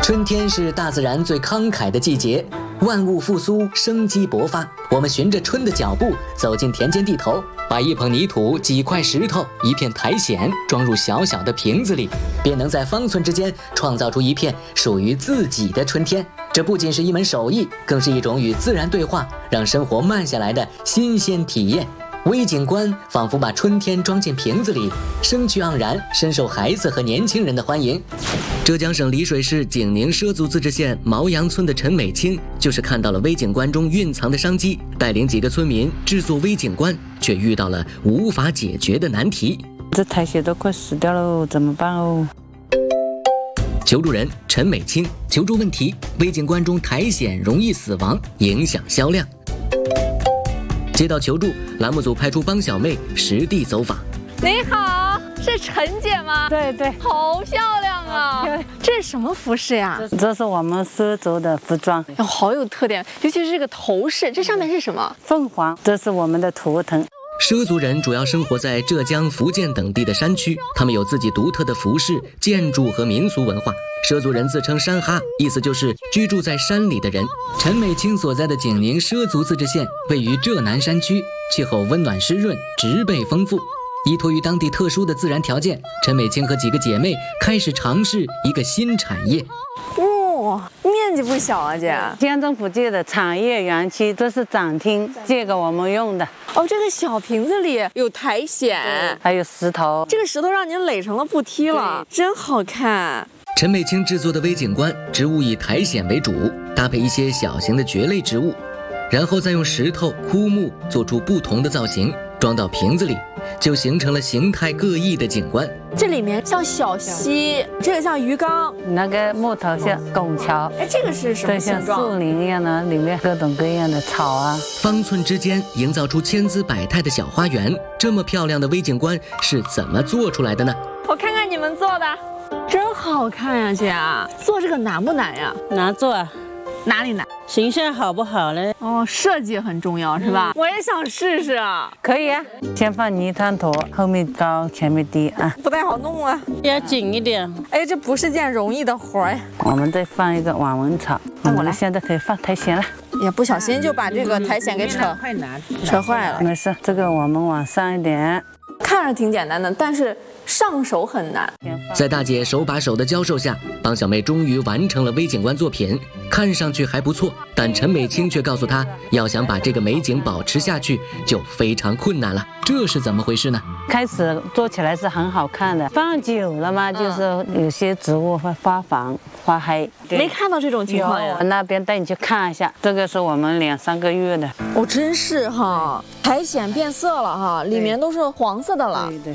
春天是大自然最慷慨的季节，万物复苏，生机勃发。我们循着春的脚步走进田间地头，把一捧泥土、几块石头、一片苔藓装入小小的瓶子里，便能在方寸之间创造出一片属于自己的春天。这不仅是一门手艺，更是一种与自然对话，让生活慢下来的新鲜体验。微景观仿佛把春天装进瓶子里，生趣盎然，深受孩子和年轻人的欢迎。浙江省丽水市景宁畲族自治县毛杨村的陈美清，就是看到了微景观中蕴藏的商机，带领几个村民制作微景观，却遇到了无法解决的难题。 这苔藓都快死掉了，怎么办哦？ 求助人陈美清求助问题：微景观中苔藓容易死亡，影响销量。接到求助，栏目组派出帮小妹实地走访。 你好，是陈姐吗？ 对对， 好漂亮啊！这是什么服饰呀？ 这是我们畲族的服装， 好有特点，尤其是这个头饰，这上面是什么？ 凤凰，这是我们的图腾。 畲族人主要生活在浙江、福建等地的山区，他们有自己独特的服饰、建筑和民俗文化。畲族人自称山哈，意思就是居住在山里的人。陈美清所在的景宁畲族自治县位于浙南山区，气候温暖湿润，植被丰富。依托于当地特殊的自然条件，陈美清和几个姐妹开始尝试一个新产业。 哇，面积不小啊，姐！ 县政府借的产业园区，这是展厅，借给我们用的。 哦，这个小瓶子里有苔藓， 还有石头。 这个石头让您垒成了步梯了，真好看。 陈美清制作的微景观，植物以苔藓为主，搭配一些小型的蕨类植物，然后再用石头、枯木做出不同的造型，装到瓶子里，就形成了形态各异的景观。 这里面像小溪，这个像鱼缸， 那个木头像拱桥。 哎，这个是什么形状？ 像树林一样的，里面各种各样的草啊。 方寸之间营造出千姿百态的小花园，这么漂亮的微景观是怎么做出来的呢？ 我看看你们做的，真好看呀，姐！做这个难不难呀？ 难做啊。 哪里难？ 形象好不好呢？ 哦，设计很重要是吧？我也想试试啊。 可以啊，先放泥滩坨，后面高，前面低啊。 不太好弄啊， 要紧一点。 哎，这不是件容易的活呀。 我们再放一个网纹草，我们现在可以放苔藓了。 也不小心就把这个苔藓给扯坏了。 没事，这个我们往上一点。 看着挺简单的，但是上手很难。 在大姐手把手的教授下，帮小妹终于完成了微景观作品，看上去还不错，但陈美清却告诉她，要想把这个美景保持下去，就非常困难了。这是怎么回事呢？ 开始做起来是很好看的，放久了嘛，就是有些植物会发黄、发黑。 没看到这种情况呀？ 那边带你去看一下，这个是我们2、3个月的。 哦，真是哈，苔藓变色了哈，里面都是黄色的了。 对。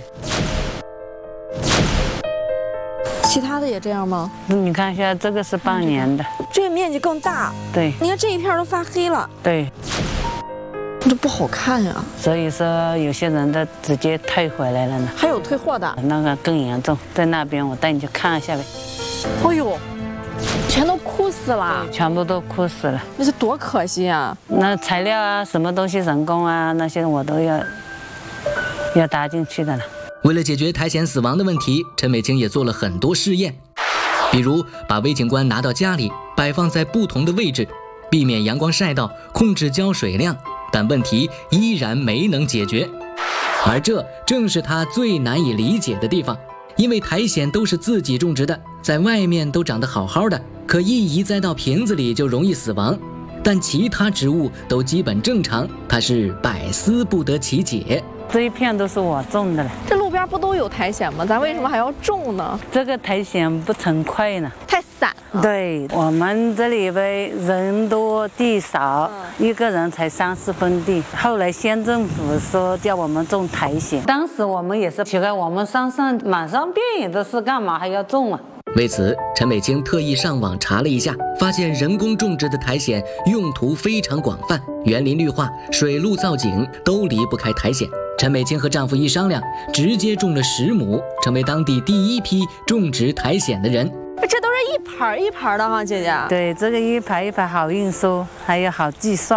其他的也这样吗？ 你看一下，这个是半年的， 这个面积更大。 对， 你看这一片都发黑了。 对， 这不好看呀。 所以说有些人都直接退回来了呢。 还有退货的， 那个更严重，在那边我带你去看一下呗。 哎呦，全都枯死了， 全部都枯死了， 那是多可惜啊！ 那材料啊，什么东西人工啊，那些我都要搭进去的了。 为了解决苔藓死亡的问题，陈美清也做了很多试验，比如把微景观拿到家里，摆放在不同的位置，避免阳光晒到，控制浇水量，但问题依然没能解决。而这正是她最难以理解的地方，因为苔藓都是自己种植的，在外面都长得好好的，可一移栽到瓶子里就容易死亡，但其他植物都基本正常，她是百思不得其解。 这一片都是我种的了。 这路边不都有苔藓吗？咱为什么还要种呢？ 这个苔藓不成块呢， 太散了。 对，我们这里呗，人多地少，一个人才3、4分地。后来县政府说叫我们种苔藓，当时我们也是奇怪，我们山上满山遍野都是，干嘛还要种啊？ 为此，陈美清特意上网查了一下，发现人工种植的苔藓用途非常广泛，园林绿化、水路造景都离不开苔藓。陈美清和丈夫一商量，直接种了10亩，成为当地第一批种植苔藓的人。 这都是一盘一盘的哈，姐姐。 对，这个一排一排好运输，还有好计算。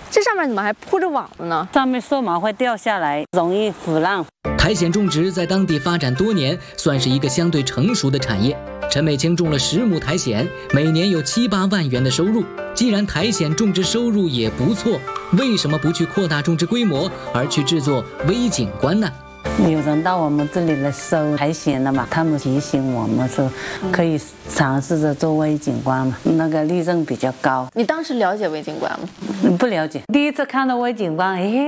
这上面怎么还铺着网了呢？ 上面树毛会掉下来，容易腐烂。 苔藓种植在当地发展多年，算是一个相对成熟的产业。陈美清种了10亩苔藓，每年有7、8万元的收入。既然苔藓种植收入也不错，为什么不去扩大种植规模，而去制作微景观呢？ 有人到我们这里来收苔藓了嘛，他们提醒我们说，可以尝试着做微景观嘛，那个利润比较高。 你当时了解微景观吗？ 不了解，第一次看到微景观，哎，